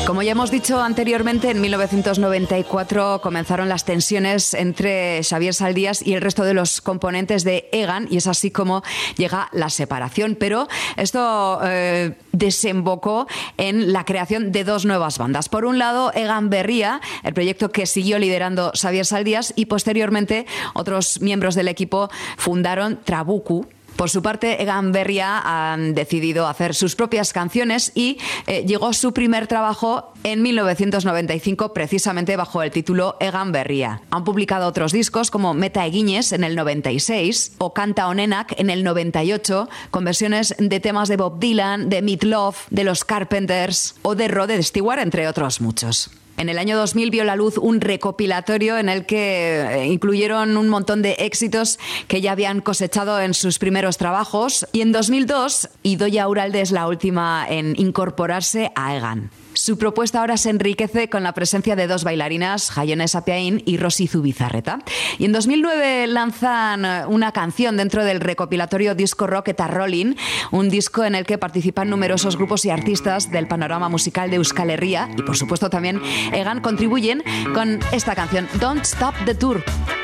Como ya hemos dicho anteriormente, en 1994 comenzaron las tensiones entre Xavier Saldías y el resto de los componentes de Egan, y es así como llega la separación. Pero esto desembocó en la creación de dos nuevas bandas. Por un lado, Egan Berria, el proyecto que siguió liderando Xavier Saldías, y posteriormente otros miembros del equipo fundaron Trabuku. Por su parte, Egan Berria han decidido hacer sus propias canciones y llegó su primer trabajo en 1995, precisamente bajo el título Egan Berria. Han publicado otros discos como Meta Eginez en el 96 o Kanta Onenak en el 98, con versiones de temas de Bob Dylan, de Meat Loaf, de los Carpenters o de Rod Stewart, entre otros muchos. En el año 2000 vio la luz un recopilatorio en el que incluyeron un montón de éxitos que ya habían cosechado en sus primeros trabajos. Y en 2002, Idoia Uralde es la última en incorporarse a Egan. Su propuesta ahora se enriquece con la presencia de dos bailarinas, Jaione Sapiain y Rosy Zubizarreta. Y en 2009 lanzan una canción dentro del recopilatorio Disco Rock Eta Rollin, un disco en el que participan numerosos grupos y artistas del panorama musical de Euskal Herria, y por supuesto también Egan contribuyen con esta canción, Don't Stop the Tour.